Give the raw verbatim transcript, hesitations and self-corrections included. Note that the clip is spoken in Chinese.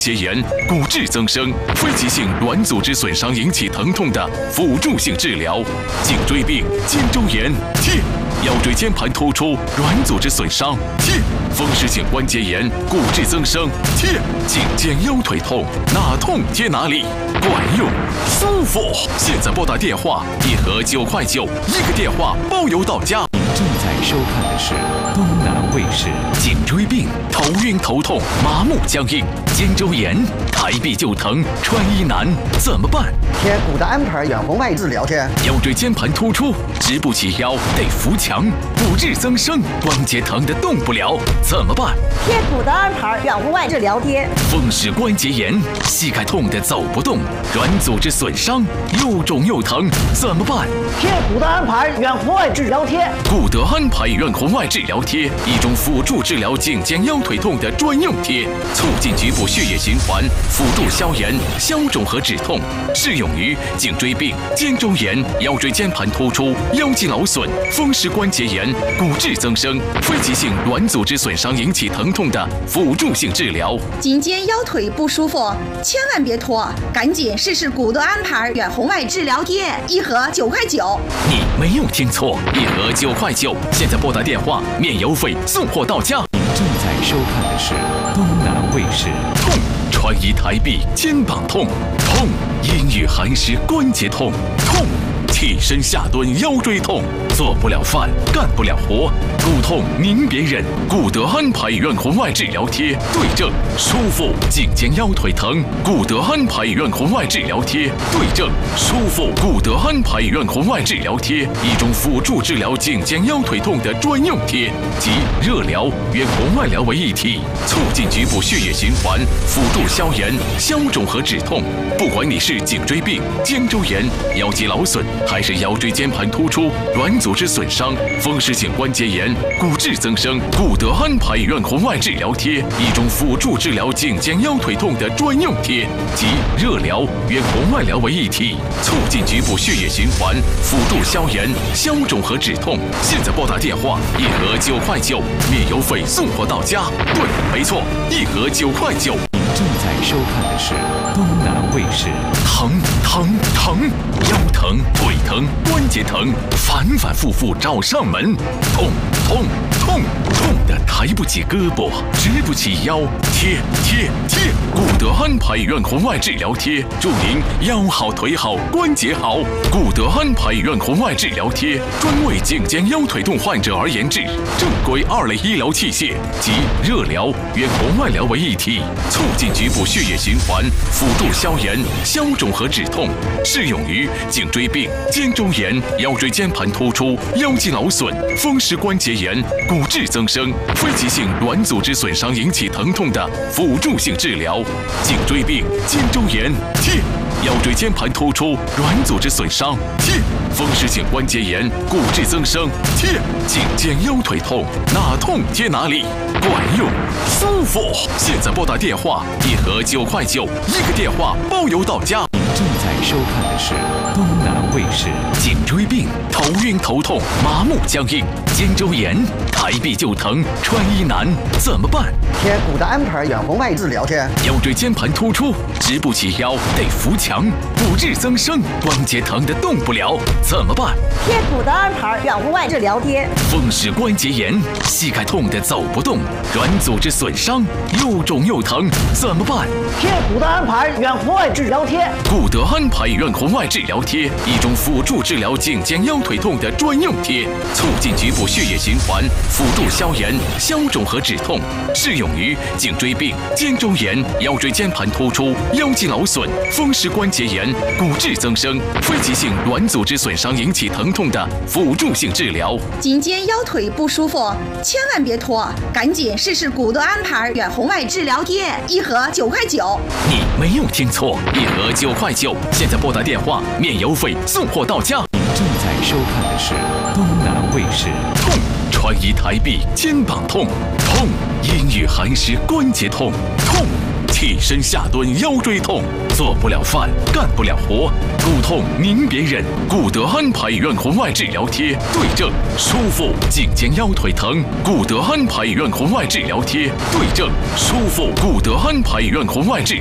节炎、骨质增生、非急性软组织损伤引起疼痛的辅助性治疗，颈椎病、肩周炎贴；腰椎间盘突出、软组织损伤贴；风湿性关节炎、骨质增生贴；颈肩腰腿痛，哪痛贴哪里，管用舒服。现在拨打电话，一盒九块九，一个电话包邮到家。 您正在收看的是东南卫视。 颈椎病、头晕头痛、麻木僵硬、肩周炎，抬臂就疼，穿衣难，怎么办？ 贴骨的安排远红外治疗贴。 腰椎间盘突出，直不起腰，得扶墙，骨质增生，关节疼得动不了，怎么办？ 贴骨的安排远红外治疗贴。 风湿关节炎，膝盖痛得走不动，软组织损伤，又肿又疼，怎么办？ 贴骨的安排远红外治疗贴。 骨德安排远红外治疗贴，一种辅助治疗颈肩腰腿痛的专用贴，促进局部血液循环，辅助消炎、消肿和止痛，适用于颈椎病、肩周炎、腰椎间盘突出、腰肌劳损、风湿关节炎、骨质增生、非急性软组织损伤引起疼痛的辅助性治疗。 颈肩腰腿不舒服，千万别拖，赶紧试试骨德安排远红外治疗贴，一盒九块九。 你没有听错，一盒九块九，现在拨打电话，免邮费送货到家。 您正在收看的是东南卫视。 痛，穿衣抬臂肩膀痛；痛，阴雨寒湿关节痛；痛，起身下蹲腰椎痛；做不了饭，干不了活，骨痛您别忍，骨德安排远红外治疗贴，对症舒服；颈肩腰腿疼，骨德安排远红外治疗贴，对症舒服；骨德安排远红外治疗贴，一种辅助治疗颈肩腰腿痛的专用贴，集热疗、远红外疗为一体，促进局部血液循环，辅助消炎、消肿和止痛。不管你是颈椎病、肩周炎、腰肌劳损，还是腰椎间盘突出、软组织损伤、风湿性关节炎、骨质增生，骨德安排远红外治疗贴，一种辅助治疗颈肩腰腿痛的专用贴，集热疗、远红外疗为一体，促进局部血液循环，辅助消炎、消肿和止痛。现在拨打电话，一盒九块九，免邮费送货到家。对，没错，一盒九块九。 您正在收看的是东南卫视。 疼疼疼，腰疼、腿疼、关节疼，反反复复找上门。痛痛痛，痛得抬不起胳膊，直不起腰，贴贴贴，骨德安排远红外治疗贴，祝您腰好腿好关节好。骨德安排远红外治疗贴，专为颈肩腰腿痛患者而研制，正规二类医疗器械，集热疗、远红外疗为一体，促进局部血液循环，辅助消炎、消肿和止痛，适用于颈椎病、肩周炎、腰椎间盘突出、腰肌劳损、风湿关节炎、骨质增生、非急性软组织损伤引起疼痛的辅助性治疗。颈椎病、肩周炎贴；腰椎间盘突出、软组织损伤贴；风湿性关节炎、骨质增生贴；颈肩腰腿痛，哪痛贴哪里，管用舒服。现在拨打电话，一盒九块九，一个电话包邮到家。 您正在收看的是东南卫视。 颈椎病、头晕头痛、麻木僵硬、肩周炎，抬臂就疼，穿衣难，怎么办？ 贴骨的安排远红外治疗贴。 腰椎间盘突出，直不起腰，得扶墙，骨质增生，关节疼得动不了，怎么办？ 贴骨的安排远红外治疗贴。 风湿关节炎，膝盖痛得走不动，软组织损伤，又肿又疼，怎么办？ 贴骨的安排远红外治疗贴。 骨德安排远红外治疗贴，一种辅助治疗颈肩腰腿痛的专用贴，促进局部血液循环，辅助消炎、消肿和止痛，适用于颈椎病、肩周炎、腰椎间盘突出、腰肌劳损、风湿关节炎、骨质增生、非急性软组织损伤引起疼痛的辅助性治疗。 颈肩腰腿不舒服，千万别拖，赶紧试试骨德安排远红外治疗贴，一盒九块九。 你没有听错，一盒九块九，现在拨打电话，免邮费送货到家。 您正在收看的是东南卫视。 痛，穿衣抬臂肩膀痛；痛，阴雨寒湿关节痛；痛， 起身下蹲腰椎痛，做不了饭，干不了活，骨痛您别忍，骨德安排远红外治疗贴，对症舒服，颈肩腰腿疼，骨德安排远红外治疗贴，对症舒服，骨德安排远红外治。